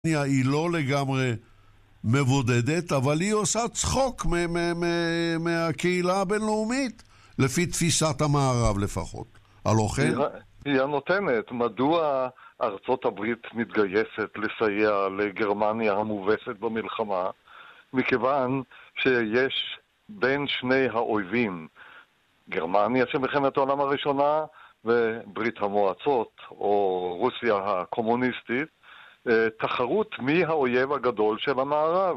היא לא לגמרי מבודדת, אבל היא עושה צחוק מהקהילה הבינלאומית, לפי תפיסת המערב לפחות. הלא כן? היא הנותנת. מדוע ארצות הברית מתגייסת לסייע לגרמניה המובסת במלחמה? מכיוון שיש בין שני האויבים, גרמניה של מלחמת העולם הראשונה וברית המועצות או רוסיה הקומוניסטית, תחרות מי האויב הגדול של המערב.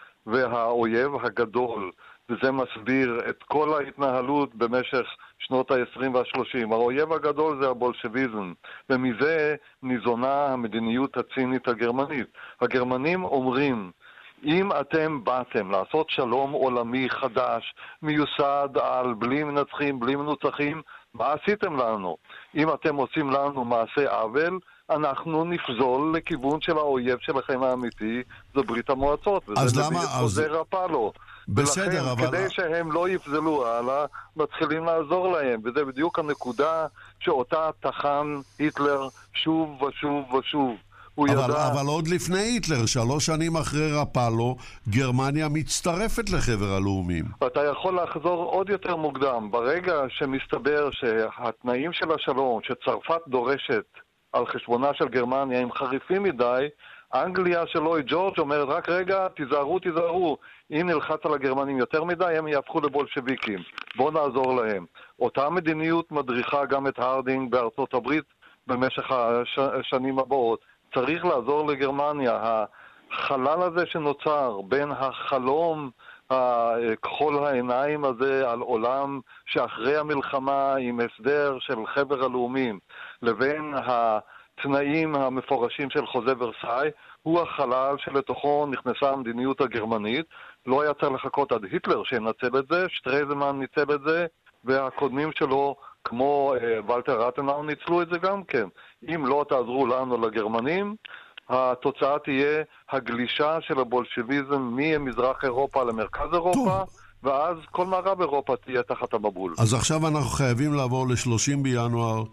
והאויב הגדול, וזה מסביר את כל ההתנהלות במשך שנות ה-20 וה-30, האויב הגדול זה הבולשביזם, ומזה ניזונה המדיניות הצינית הגרמנית. הגרמנים אומרים, אם אתם באתם לעשות שלום עולמי חדש, מיוסד על בלי מנצחים, בלי מנוצחים, מה עשיתם לנו? אם אתם עושים לנו מעשה עוול, אנחנו נפזול לכיוון של האויב שלכם האמיתי, זו ברית המועצות. אז למה? זה רפא לו. בסדר, ולכן, אבל... כדי שהם לא יפזלו הלאה, מתחילים לעזור להם. וזה בדיוק הנקודה שאותה תחן היטלר שוב ושוב ושוב. אבל עוד לפני היטלר, 3 שנים אחרי רפאלו, גרמניה מצטרפת לחבר הלאומים. אתה יכול לחזור עוד יותר מוקדם. ברגע שמסתבר שהתנאים של השלום, שצרפת דורשת על חשבונה של גרמניה, הם חריפים מדי, אנגליה של לויד ג'ורג' אומרת, רק רגע, תיזהרו. אם נלחץ על הגרמנים יותר מדי, הם יהפכו לבולשביקים. בואו נעזור להם. אותה מדיניות מדריכה גם את הרדינג בארצות הברית במשך השנים הבאות. צריך לעזור לגרמניה. החלל הזה שנוצר בין החלום כחול העיניים הזה על עולם שאחרי המלחמה עם הסדר של חבר הלאומים לבין התנאים המפורשים של חוזה ורסאי, הוא החלל שלתוכו נכנסה המדיניות הגרמנית. לא היה צריך לחכות עד היטלר שינצל את זה, שטרייזמן ניצל את זה, והקודמים שלו כמו ולטר רטנאו ניצלו את זה גם כן. אם לא תעזרו לנו לגרמנים, התוצאה תהיה הגלישה של הבולשביזם ממזרח אירופה למרכז אירופה, ואז כל מערב אירופה תהיה תחת המבול. אז עכשיו אנחנו חייבים לעבור ל-30 בינואר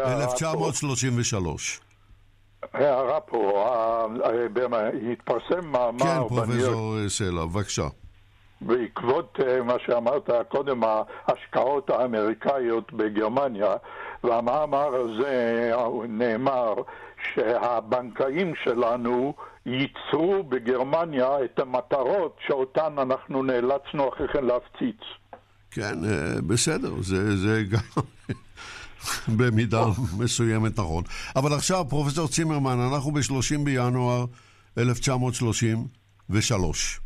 1933. הערה פה, התפרסם מאמר... כן, פרופסור סלע, בבקשה. בעקבות מה שאמרת קודם, ההשקעות האמריקאיות בגרמניה, והמאמר הזה נאמר שהבנקאים שלנו ייצרו בגרמניה את המטרות שאותן אנחנו נאלצנו אחרי כן להפציץ. כן, בסדר, זה גם במידה מסוימת נכון. אבל עכשיו, פרופסור צימרמן, אנחנו ב-30 בינואר 1933.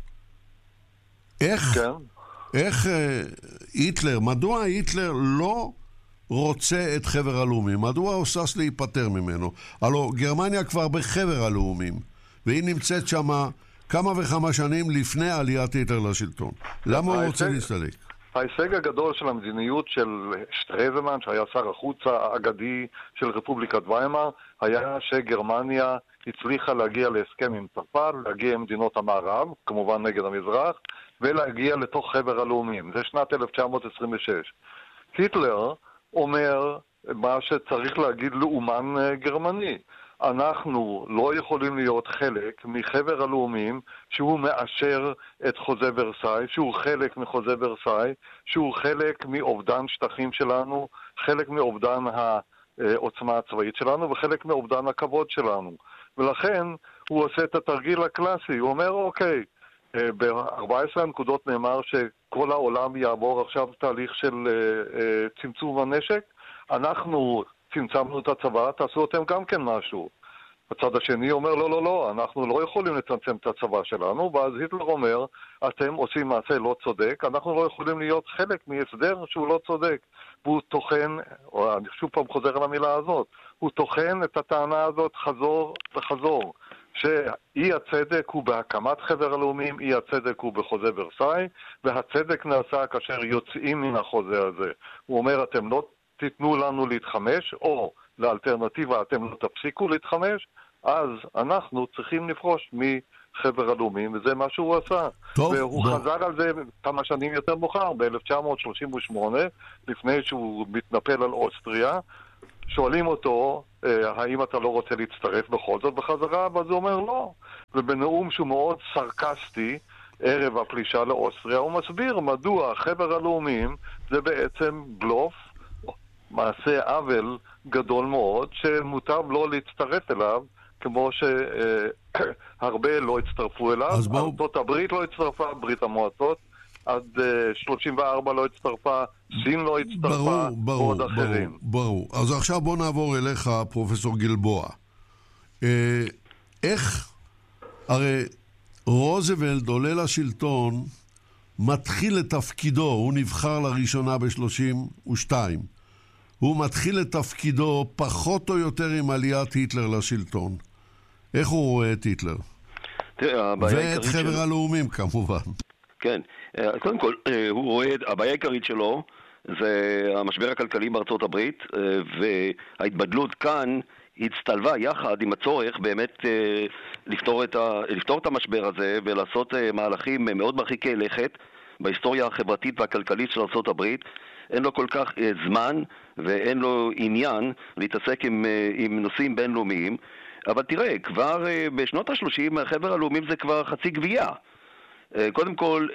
איך היטלר, מדוע היטלר לא רוצה את חבר הלאומים? מדוע הוא שש להיפטר ממנו? הלוא גרמניה כבר בחבר הלאומים, והיא נמצאת שם כמה וכמה שנים לפני עליית היטלר לשלטון. למה הוא רוצה להסתלק? ההישג הגדול של המדיניות של שטרייזמן, שהיה שר החוץ האגדי של רפובליקת ויימאר, היה שגרמניה הצליחה להגיע להסכם עם צרפת, להגיע עם מדינות המערב, כמובן נגד המזרח, ולהגיע לתוך חבר הלאומים. זה שנת 1926. היטלר אומר מה שצריך להגיד לאומן גרמני. אנחנו לא יכולים להיות חלק מחבר הלאומים שהוא מאשר את חוזה ורסאי, שהוא חלק מחוזה ורסאי, שהוא חלק מאובדן שטחים שלנו, חלק מאובדן העוצמה הצבאית שלנו וחלק מאובדן הכבוד שלנו. ולכן הוא עושה את התרגיל הקלאסי, הוא אומר אוקיי, ב-14 הנקודות נאמר שכל העולם יעבור עכשיו תהליך של צמצום הנשק, אנחנו צמצמנו את הצבא, תעשו אתם גם כן משהו. הצד השני אומר לא, אנחנו לא יכולים לצמצם את הצבא שלנו, ואז היטלר אומר, אתם עושים מעשה לא צודק, אנחנו לא יכולים להיות חלק מהסדר שהוא לא צודק. והוא תוכן, או אני שוב פעם חוזר על המילה הזאת, הוא תוכן את הטענה הזאת חזור וחזור, שאי הצדק הוא בהקמת חבר הלאומים, אי הצדק הוא בחוזה ורסאי, והצדק נעשה כאשר יוצאים מן החוזה הזה. הוא אומר, אתם לא תיתנו לנו להתחמש, או לאלטרנטיבה אתם לא תפסיקו להתחמש, אז אנחנו צריכים לפרוש מחבר הלאומים, וזה מה שהוא עשה. והוא חזר על זה כמה שנים יותר מאוחר, ב-1938, לפני שהוא מתנפל על אוסטריה, שואלים אותו, האם אתה לא רוצה להצטרף בכל זאת בחזרה, ואז הוא אומר לא. ובנאום שהוא מאוד סרקסטי, ערב הפלישה לאוסטריה, הוא מסביר מדוע חבר הלאומים זה בעצם בלוף, מעשה עוול גדול מאוד, שמוטב לא להצטרף אליו, כמו שהרבה לא הצטרפו אליו. ארצות הברית לא הצטרפה, ברית המועצות עד 34 לא הצטרפה, סין לא הצטרפה, ועוד אחרים. ברור. אז עכשיו בוא נעבור אליך, פרופסור גלבוע. איך, הרי רוזוולט עולה לשלטון, מתחיל את תפקידו, הוא נבחר לראשונה ב-32. הוא מתחיל את תפקידו פחות או יותר עם עליית היטלר לשלטון. איך הוא רואה את היטלר? ואת חבר הלאומים כמובן. כן, קודם כל, הוא רואה, הבעיה העיקרית שלו זה המשבר הכלכלי בארצות הברית, וההתבדלות כאן הצטלבה יחד עם הצורך באמת לפתור את המשבר הזה ולעשות מהלכים מאוד מרחיקי לכת בהיסטוריה החברתית והכלכלית של ארצות הברית. אין לו כל כך זמן ואין לו עניין להתעסק עם נושאים בינלאומיים, אבל תראה, כבר בשנות ה-30 החבר הלאומים זה כבר חצי גבייה. קודם כל,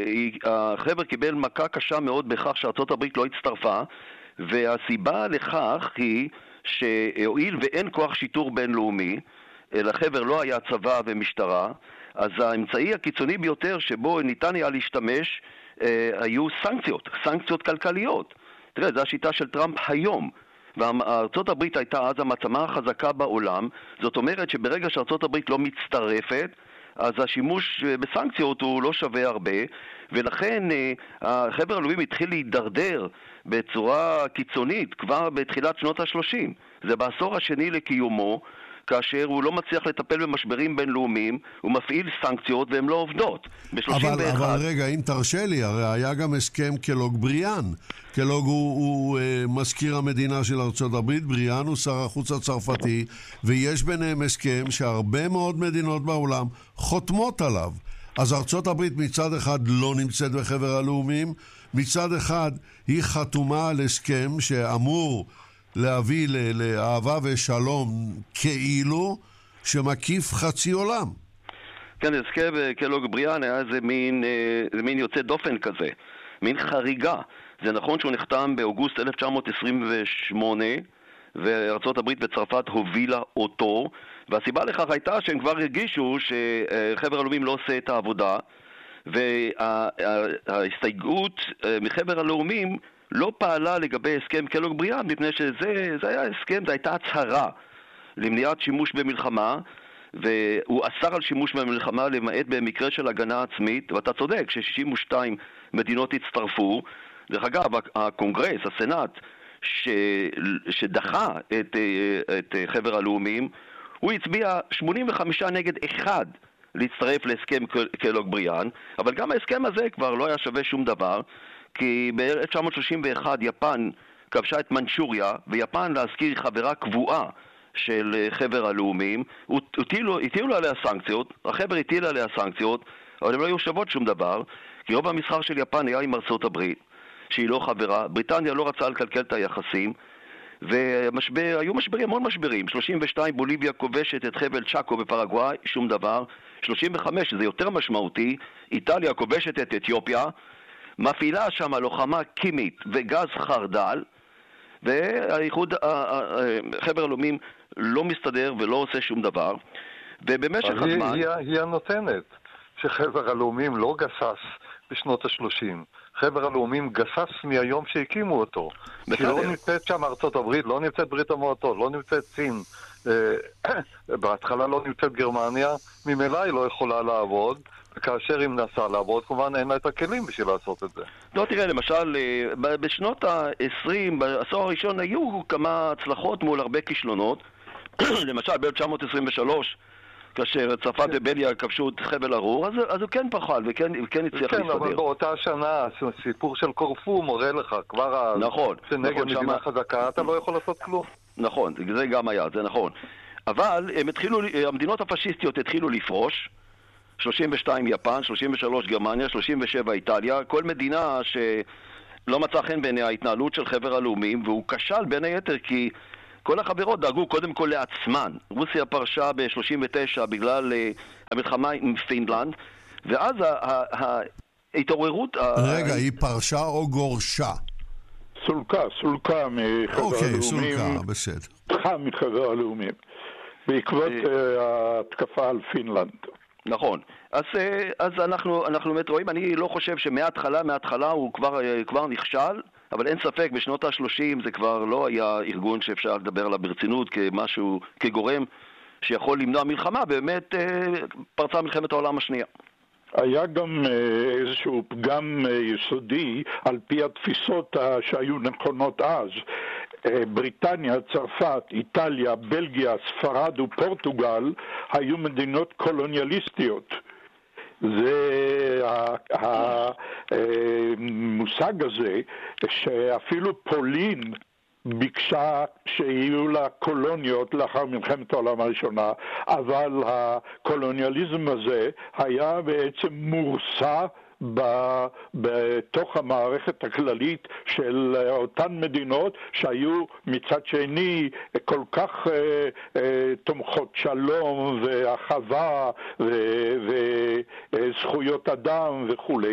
החבר קיבל מכה קשה מאוד בכך שארצות הברית לא הצטרפה, והסיבה לכך היא שהואיל ואין כוח שיטור בינלאומי, לחבר לא היה צבא ומשטרה, אז האמצעי הקיצוני ביותר שבו ניתן היה להשתמש היו סנקציות כלכליות. תראה, זו השיטה של טראמפ היום. וארצות הברית הייתה אז המעצמה החזקה בעולם, זאת אומרת שברגע שארצות הברית לא מצטרפת, אז השימוש בסנקציות הוא לא שווה הרבה, ולכן החבר הלאומים התחיל להידרדר בצורה קיצונית כבר בתחילת שנות ה-30. זה בעשור השני לקיומו, כאשר הוא לא מצליח לטפל במשברים בינלאומיים, הוא מפעיל סנקציות והן לא עובדות. אבל רגע, אם תרשה לי, הרי היה גם הסכם קלוג בריאן. קלוג הוא מזכיר המדינה של ארצות הברית, בריאן הוא שר החוץ הצרפתי, ויש ביניהם הסכם שהרבה מאוד מדינות בעולם חותמות עליו. אז ארצות הברית מצד אחד לא נמצאת בחבר הלאומים, מצד אחד היא חתומה על הסכם שאמור להביא לאהבה ושלום כאילו שמקיף חצי עולם. כן, הסכם קלוג בריאן היה איזה מין יוצא דופן כזה, מין חריגה. זה נכון שהוא נחתם באוגוסט 1928, וארצות הברית וצרפת הובילה אותו, והסיבה לכך הייתה שהם כבר הרגישו שחבר הלאומים לא עושה את העבודה, וההסתייגות מחבר הלאומים לא פעלה לגבי הסכם קלוג בריאן, מפני שזה היה הסכם, זו הייתה הצהרה למניעת שימוש במלחמה, והוא אסר על שימוש במלחמה למעט במקרה של הגנה עצמית, ואתה צודק ש62 מדינות הצטרפו. דרך אגב, הקונגרס, הסנאט, שדחה את חבר הלאומים, הוא הצביע 85-1 להצטרף להסכם קלוג בריאן, אבל גם ההסכם הזה כבר לא היה שווה שום דבר, כי ב-1931 יפן כבשה את מנצ'וריה, ויפן, להזכיר, חברה קבועה של חבר הלאומים, הטילו עליה סנקציות, החבר הטיל עליה סנקציות, אבל הם לא היו שוות שום דבר, כי רוב המסחר של יפן היה עם ארצות הברית, שהיא לא חברה, בריטניה לא רצה לקלקל את היחסים, והיו משברים, המון משברים. 32 בוליביה כובשת את חבל צ'אקו בפרגוואי, שום דבר. 35, זה יותר משמעותי, איטליה כובשת את אתיופיה, מפעילה שם לוחמה קימית וגז חרדל, והאיחוד, חבר הלאומים לא מסתדר ולא עושה שום דבר, ובמשך הזמן... היא הנותנת שחבר הלאומים לא גסס בשנות ה-30. חבר הלאומים גסס מהיום שהקימו אותו. כי לא נמצאת שם ארצות הברית, לא נמצאת ברית המועצות, לא נמצאת סין. בהתחלה לא נמצאת גרמניה, ממילא היא לא יכולה לעבוד, וכאשר היא מנסה לעבוד, כמובן אין לה את הכלים בשביל לעשות את זה. לא, תראה, למשל, בשנות ה-20, בעשור הראשון, היו כמה הצלחות מול הרבה כישלונות. למשל, ב-1923, כאשר צרפת ובלגיה כבשו את חבל ארור, אז הוא כן פחל וכן הצליח להסתדר. כן, אבל באותה שנה, הסיפור של קורפו מורה לך, כבר אז, נכון, שנגד מדינה חזקה, אתה לא יכול לעשות כלום. נכון, זה גם היה, זה נכון. אבל המדינות הפשיסטיות התחילו לפרוש, 32 יפן, 33 גרמניה, 37 איטליה, כל מדינה שלא מצא חן בעיני ההתנהלות של חבר הלאומים, והוא כשל בין היתר כי כל החברות דאגו קודם כל לעצמן. רוסיה פרשה ב-39 בגלל המלחמה עם פינלנד, ואז ההתעוררות... רגע, היא פרשה או גורשה? סולקה מחבר הלאומים. אוקיי, סולקה, בסדר. פתחה מחבר הלאומים, בעקבות ההתקפה על פינלנד. נכון. אז אנחנו באמת רואים, אני לא חושב מההתחלה הוא כבר נכשל, אבל אין ספק, בשנות ה-30 זה כבר לא היה ארגון שאפשר לדבר עליו ברצינות כמשהו, כגורם שיכול למנוע מלחמה, באמת פרצה מלחמת העולם השנייה. היה גם איזשהו פגם יסודי על פי התפיסות שהיו נכונות אז. בריטניה, צרפת, איטליה, בלגיה, ספרד ופורטוגל היו מדינות קולוניאליסטיות. זה המושג הזה שאפילו פולין ביקשה שיהיו לה קולוניות לאחר מלחמת העולם הראשונה, אבל הקולוניאליזם הזה היה בעצם מורסה בתוך המערכת הכללית של אותן מדינות שהיו מצד שני כל כך תומכות שלום ואחווה וזכויות אדם וכולי.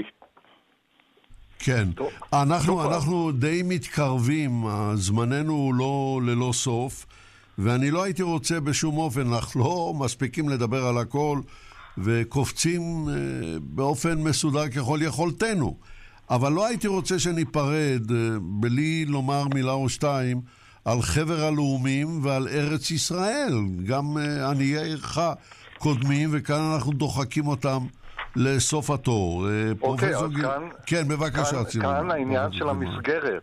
כן, אנחנו די מתקרבים, זמננו לא ללא סוף, ואני לא הייתי רוצה בשום אופן, אנחנו לא מספיקים לדבר על הכל, וקופצים באופן מסודר ככל יכולתנו. אבל לא הייתי רוצה שניפרד בלי לומר מילה או שתיים על חבר הלאומים ועל ארץ ישראל. גם עניי עירך קודמים, וכאן אנחנו דוחקים אותם לסוף התור. אוקיי, אז כאן... כן, בבקשה. כאן העניין של המסגרת.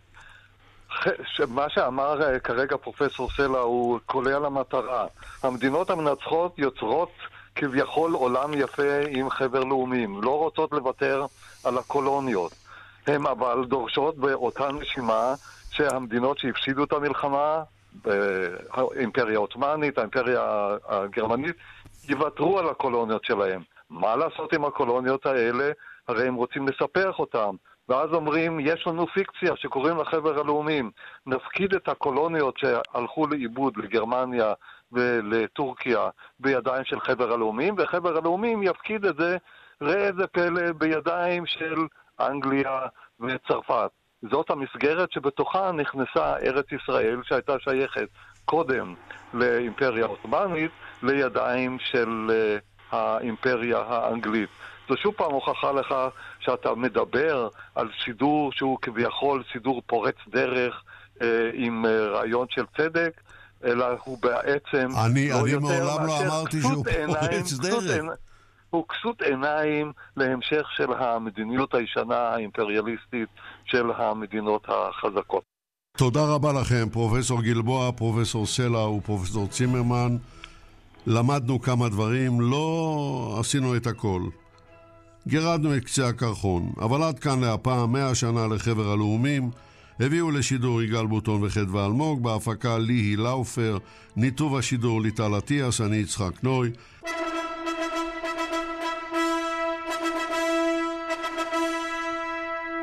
מה שאמר כרגע פרופסור סלע הוא קולע למטרה. המדינות המנצחות יוצרות כביכול עולם יפה עם חבר לאומים, לא רוצות לוותר על הקולוניות. הם אבל דורשות באותה נשימה שהמדינות שהפסידו את המלחמה, האימפריה העות'מאנית, האימפריה הגרמנית, יוותרו על הקולוניות שלהם. מה לעשות עם הקולוניות האלה? הרי הם רוצים לספח אותם. ואז אומרים, יש לנו פיקציה שקוראים לחבר הלאומים. נפקיד את הקולוניות שהלכו לאיבוד לגרמניה ולטורקיה בידיים של חבר הלאומים, וחבר הלאומים יפקיד את זה, ראה איזה פלא, בידיים של אנגליה וצרפת. זאת המסגרת שבתוכה נכנסה ארץ ישראל, שהייתה שייכת קודם לאימפריה העות'מאנית, לידיים של האימפריה האנגלית. זו שוב פעם הוכחה לך שאתה מדבר על סידור שהוא כביכול סידור פורץ דרך עם רעיון של צדק, אלא הוא בעצם אני מעולם לא אמרתי שהוא פורץ דרך. הוא כסות עיניים להמשך של המדיניות הישנה האימפריאליסטית של המדינות החזקות. תודה רבה לכם, פרופסור גלבוע, פרופסור סלע ופרופסור צימרמן. למדנו כמה דברים, לא עשינו את הכל. גירדנו את קצה הקרחון, אבל עד כאן להפעם 100 שנה לחבר הלאומים. הביאו לשידור יגאל בוטון וחדווה אלמוג, בהפקה ליהי לאופר, ניתוב השידור ליטל עטיאס, אני יצחק נוי.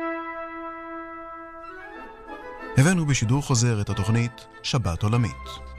הבאנו בשידור חוזר את התוכנית שבת עולמית.